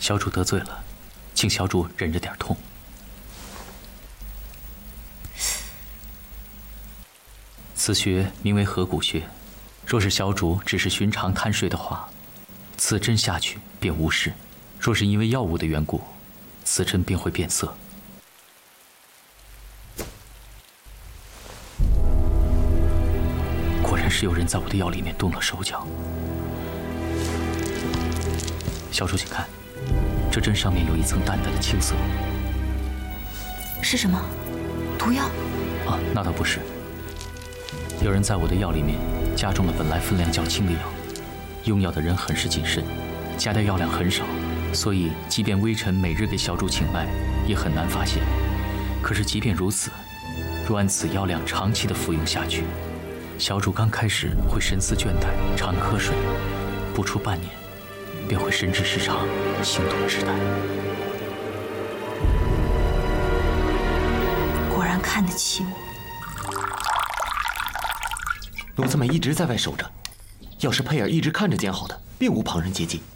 小主得罪了，请小主忍着点痛。此穴名为合谷穴，若是小主只是寻常贪睡的话，此针下去便无事；若是因为药物的缘故，此针便会变色。果然是有人在我的药里面动了手脚。小主，请看，这针上面有一层淡淡的青色。 是什么？毒药？ 啊，那倒不是。有人在我的药里面加重了本来分量较轻的药，用药的人很是谨慎，加的药量很少，所以即便微臣每日给小主请脉，也很难发现。可是即便如此，若按此药量长期的服用下去，小主刚开始会神思倦怠，常瞌睡，不出半年，便会神志失常，行动迟怠。 果然看得起我。 奴才们一直在外守着，要是佩尔一直看着监好的，并无旁人接近。